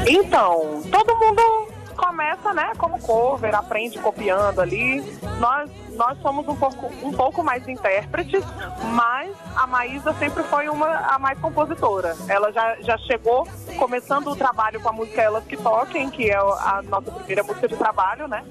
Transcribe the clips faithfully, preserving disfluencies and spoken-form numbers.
Então, todo mundo começa, né, como cover, aprende copiando ali. Nós, nós somos um pouco, um pouco mais intérpretes, mas a Maísa sempre foi uma, a mais compositora. Ela já, já chegou começando o trabalho com a música Elas Que Toquem, que é a nossa primeira música de trabalho, né?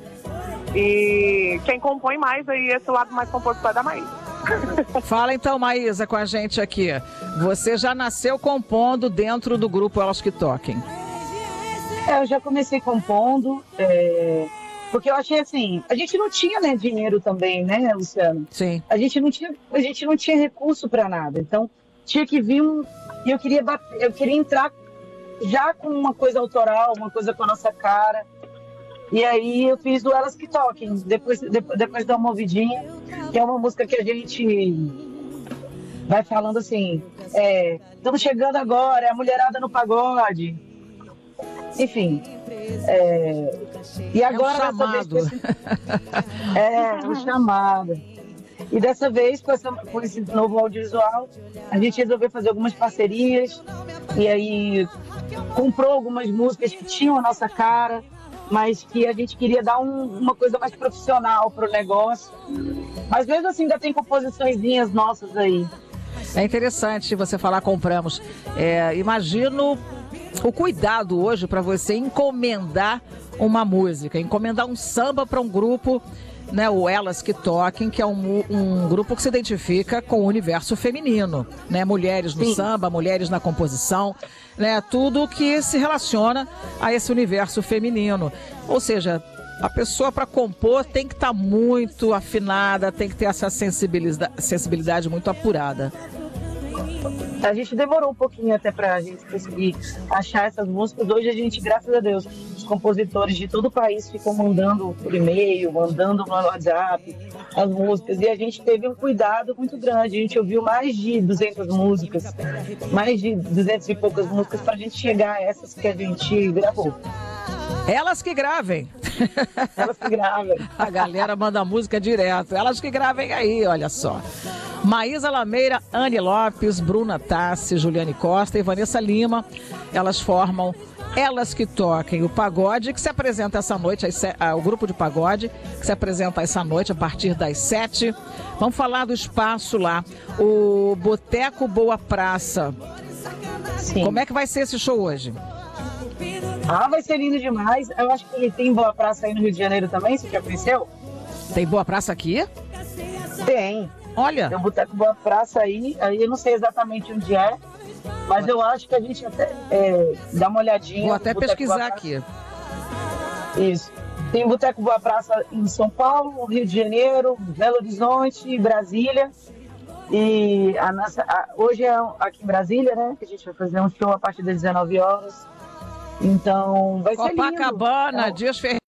E quem compõe mais aí, esse lado mais compositor é da Maísa. Fala então, Maísa, com a gente aqui. Você já nasceu compondo dentro do grupo Elas Que Toquem? É, eu já comecei compondo, é, porque eu achei assim, a gente não tinha, né, dinheiro também, né, Luciano? Sim. A gente não tinha, a gente não tinha recurso para nada, então tinha que vir um, e eu queria bater, eu queria entrar já com uma coisa autoral, uma coisa com a nossa cara. E aí eu fiz o Elas Que Toquem, depois, depois, depois da Movidinha, que é uma música que a gente vai falando assim, é, estamos chegando agora, é a mulherada no pagode. Enfim, é, e agora é um dessa chamado. vez esse, é um chamado. E dessa vez com, essa, com esse novo audiovisual, a gente resolveu fazer algumas parcerias e aí comprou algumas músicas que tinham a nossa cara, mas que a gente queria dar um, uma coisa mais profissional para o negócio. Mas mesmo assim ainda tem composiçõezinhas nossas aí. É interessante você falar compramos. É, imagino o cuidado hoje para você encomendar uma música, encomendar um samba para um grupo, né, o Elas Que Toquem, que é um, um grupo que se identifica com o universo feminino, né, mulheres no Sim. samba, mulheres na composição, né, tudo que se relaciona a esse universo feminino. Ou seja, a pessoa para compor tem que estar tá muito afinada, tem que ter essa sensibilidade, sensibilidade muito apurada. A gente demorou um pouquinho até pra gente conseguir achar essas músicas. Hoje a gente, graças a Deus, os compositores de todo o país ficam mandando por e-mail, mandando no WhatsApp as músicas. E a gente teve um cuidado muito grande. A gente ouviu mais de duzentas músicas, mais de duzentas e poucas músicas pra gente chegar a essas que a gente gravou. Elas que gravem. Elas que gravem. A galera manda música direto. Elas que gravem aí, olha só. Maísa Lameira, Anne Lopes, Bruna Tassi, Juliane Costa e Vanessa Lima. Elas formam Elas Que Toquem, o pagode que se apresenta essa noite, o grupo de pagode que se apresenta essa noite a partir das sete. Vamos falar do espaço lá, o Boteco Boa Praça. Sim. Como é que vai ser esse show hoje? Ah, vai ser lindo demais. Eu acho que ele tem Boa Praça aí no Rio de Janeiro também, você já conheceu? Tem Boa Praça aqui? Tem. Olha. Tem um Boteco Boa Praça aí, aí eu não sei exatamente onde é, mas eu acho que a gente até é, dá uma olhadinha. Vou até pesquisar aqui. Isso. Tem o Boteco Boa Praça em São Paulo, Rio de Janeiro, Belo Horizonte, Brasília. E a nossa, a, hoje é aqui em Brasília, né? Que a gente vai fazer um show a partir das dezenove horas. Então, vai ser lindo. Copacabana, Dias Ferreira.